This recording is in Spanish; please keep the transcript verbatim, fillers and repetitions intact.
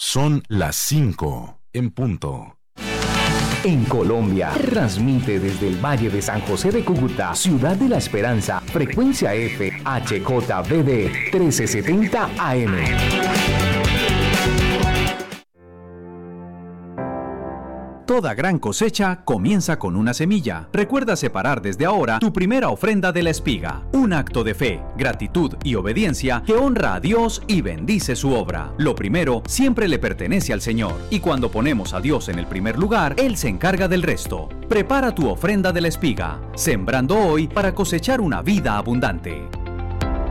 Son las cinco en punto. En Colombia, transmite desde el Valle de San José de Cúcuta, Ciudad de la Esperanza, frecuencia F, H J B D trece setenta A M. Toda gran cosecha comienza con una semilla. Recuerda separar desde ahora tu primera ofrenda de la espiga. Un acto de fe, gratitud y obediencia que honra a Dios y bendice su obra. Lo primero siempre le pertenece al Señor. Y cuando ponemos a Dios en el primer lugar, Él se encarga del resto. Prepara tu ofrenda de la espiga, sembrando hoy para cosechar una vida abundante.